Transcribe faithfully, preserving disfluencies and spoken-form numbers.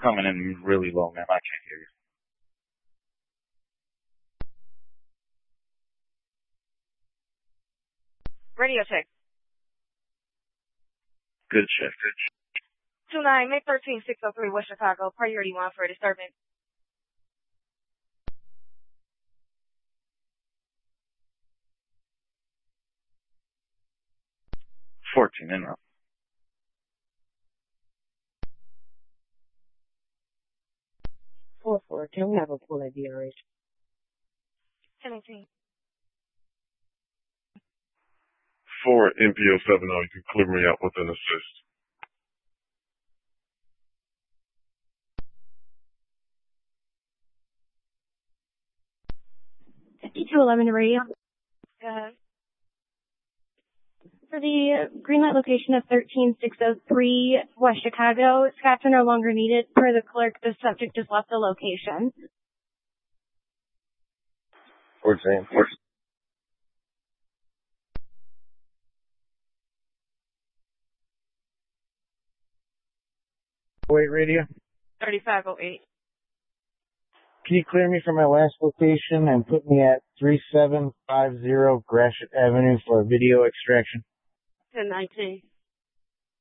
coming in really low, ma'am. I can't hear you. Radio check. Good check, good check. two nine, May thirteenth, six oh three, West Chicago. Priority one for disturbance. fourteen, in route. four four, can we have a full at D R H? ten eighteen. For M P O seven oh, you can clear me out with an assist. fifty-two eleven to radio. Go ahead. For the green light location of thirteen six oh three West Chicago, scraps are no longer needed. Per the clerk, the subject has left the location. fourteen, fourteen. Wait, radio. thirty-five oh eight. Can you clear me from my last location and put me at three seven five zero Gratiot Avenue for a video extraction? ten nineteen.